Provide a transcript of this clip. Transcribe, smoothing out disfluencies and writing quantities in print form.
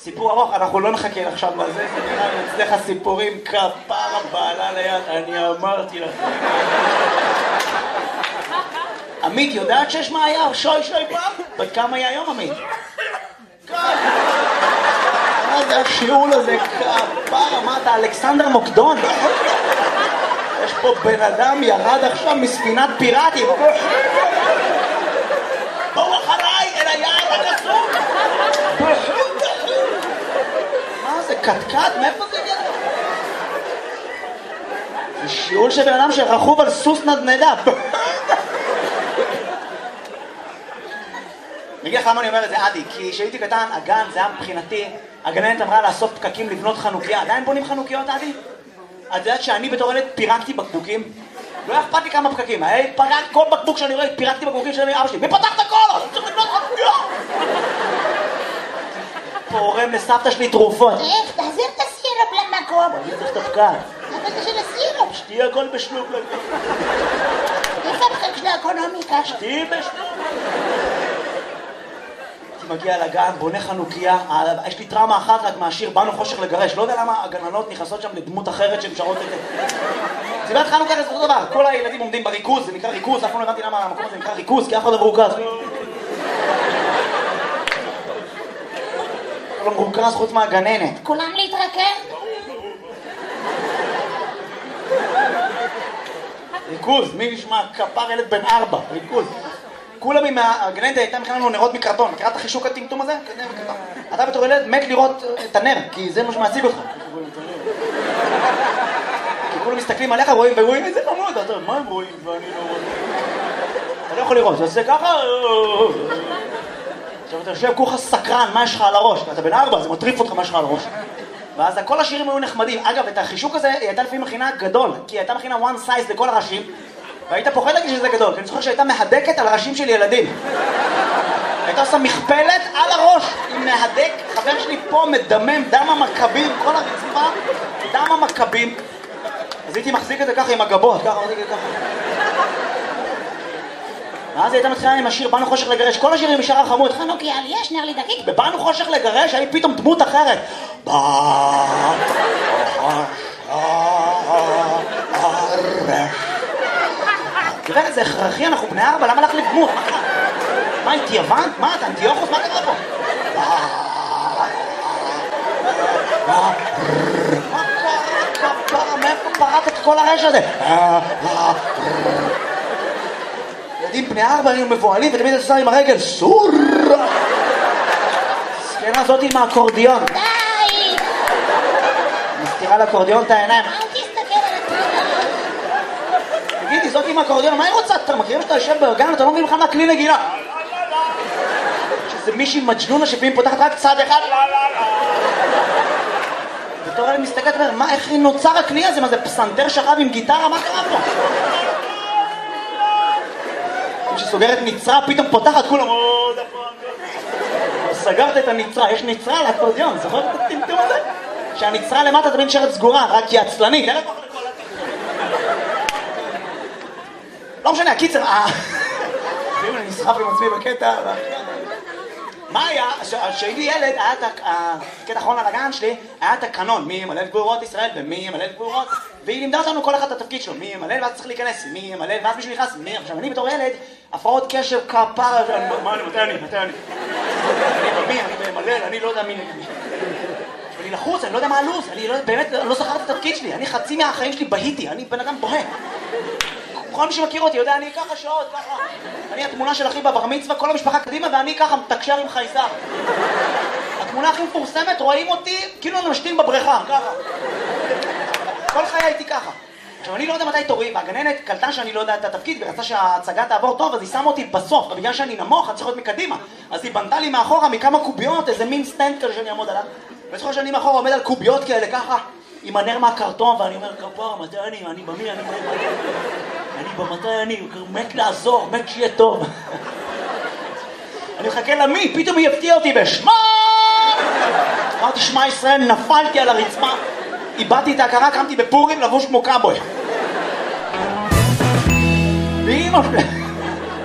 סיפור ארוך, אנחנו לא נחכה עכשיו לזה, זה נראה לי אצלך סיפורים כפרה בעלה ליד, אני אמרתי לך. עמית, יודעת שיש מה היה? שוי פעם? בת כמה היה היום, עמית? מה זה השיעול הזה? כפרה, מה אתה, אלכסנדר מוקדון? יש פה בן אדם ירד עכשיו מספינת פיראטים. בואו אחריי אל היעד הקסום. מה זה, קטקט? מאיפה זה יהיה? זה שיעול של בן אדם שרכוב על סוס נדנדה. אני אגיד לך למה אני אומר את זה, עדי, כי כשהייתי קטן, הגן, זה היה מבחינתי, הגננת אמרה לאסוף פקקים לבנות חנוכיה. עדיין בונים חנוכיות, עדי? את יודעת שאני בתור ילד פירקתי בקבוקים? לא אכפת לי כמה פקקים, כל בקבוק שאני רואה, פירקתי בקבוקים של אבא שלי. מי פתח את הכל? אני צריך לבנות חנוכיה! פורם לסבתא שלי תרופות. תחזיר את הסירופ למקום. אני צריך את הפקק. אבל של הסירופ. שתהיה הכל בשלוק. איפה הפקק של האקונומיקה? שתהיה בשלוק. מגיע לגן, בונה חנוכיה, יש לי טראומה אחת רק מהשיר באנו חושך לגרש, לא יודע למה הגננות נכנסות שם לדמות אחרת שהן שרות את זה. סיבת חנוכיה זה אותו דבר, כל הילדים עומדים בריכוז, זה נקרא ריכוז, אף פעם לא הבנתי למה המקום הזה נקרא ריכוז, כי אף אחד לא מרוכז. לא מרוכז חוץ מהגננת. כולם להתרכב? ריכוז, מי נשמע? כפר ילד בן 4, ריכוז. כולם עם הגננת הייתה מכינה לנו נרות מקרטון, מכירה את החישוק הטמטום הזה? אתה בתור ילד מת לראות את הנר, כי זה מה שמעציג אותך. כי כולם מסתכלים עליך ורואים איזה חמוד, אתה מה הם רואים ואני לא רואה? אתה לא יכול לראות, זה עושה ככה... עכשיו אתה יושב כולך סקרן, מה יש לך על הראש? אתה בן 4, זה מטריף אותך מה יש לך על הראש. ואז כל השירים היו נחמדים. אגב, את החישוק הזה היא הייתה לפעמים מכינה גדול, כי היא הייתה מכינה one size לכל הראשים, והיית פוחד להגיד שזה גדול, כי אני זוכר שהייתה מהדקת על הראשים של ילדים. הייתה עושה מכפלת על הראש עם מהדק, חבר שלי פה מדמם, דם המכבים, כל הרצפה, דם המכבים. אז הייתי מחזיק את זה ככה עם הגבות, ככה מחזיק את זה ככה. ואז הייתה מתחילה עם השיר באנו חושך לגרש, כל השירים משאר החמוד, חנוכיה, יש נר לי דקיק. בבאנו חושך לגרש, היה פתאום דמות אחרת. תראה, זה הכרחי, אנחנו בני 4, למה להחליף דמות? מה, אינתיוון? מה, אתה אנטיוכוס? מה קרה פה? מה קרה? מאיפה פרט את כל הרש הזה? ילדים בני 4 היו מבועלים ותמיד את עושה עם הרגל סור! סקנה הזאת עם האקורדיון. די! מסתירה לאקורדיון את העיניים. אל תסתכל על הטרנר. תגידי, זאת עם האקורדיון, מה היא רוצה? אתה מכירים שאתה יושב ברגן, אתה לא מבין בכלל מהכלי נגינה. שזה מישהי מג'נונה שפעמים פותחת רק צד אחד. בתור אני מסתכלת ואומר, מה, איך נוצר הכלי הזה? מה זה פסנתר שכב עם גיטרה? מה קרה פה? כשסוגרת נצרה, פתאום פותחת כולם. סגרת את הנצרה, יש נצרה על האקורדיון, זוכרת את הטמטום הזה? שהנצרה למטה תמיד נשארת סגורה, רק היא עצלנית. לא משנה, הקיצר, ואם אני נסחף עם עצמי בקטע, מה היה? כשהייתי ילד, היה את הקטע האחרון על הגן שלי, היה את הקנון, מי ימלא את גבורות ישראל ומי ימלא את גבורות, והיא לימדה אותנו כל אחד את התפקיד שלו, מי ימלא ואז צריך להיכנס, מי ימלא ואז מישהו נכנס, מי? עכשיו אני בתור ילד, הפרעות קשב כפרה, מתי אני? אני ממלא, אני לא יודע מי נגד מי. אני לחוץ, אני לא יודע מה הלו"ז, אני באמת לא זכר את התפקיד שלי, אני חצי מהחיים שלי בהיתי, אני בן אדם בוהה. כל מי שמכיר אותי יודע, אני ככה שעות, ככה. אני התמונה של אחי בבר מצווה, כל המשפחה קדימה, ואני ככה מתקשר עם חייזר. התמונה הכי מפורסמת, רואים אותי, כאילו אני משתין בבריכה, ככה. כל חיי הייתי ככה. עכשיו, אני לא יודע מתי תורי, והגננת קלטה שאני לא יודע את התפקיד, ורצה שההצגה תעבור טוב, אז היא שמה אותי בסוף, בגלל שאני נמוך, אני צריך להיות מקדימה. אז היא בנתה לי מאחורה מכמה קוביות, איזה מין סטנד כזה שאני אעמוד עליו. וזוכר שאני מאחורה עומד על קוביות כאלה, ככה, עם הנר מהקרטון, ואני אומר, כפרה, מתי אני במי, במתי אני מת לעזור, מת שיהיה טוב. אני מחכה למי, פתאום היא הפתיעה אותי בשמה! אמרתי שמע ישראל, נפלתי על הרצפה, איבדתי את ההכרה, קמתי בפורים לבוש כמו קאבוי. ואמא שלי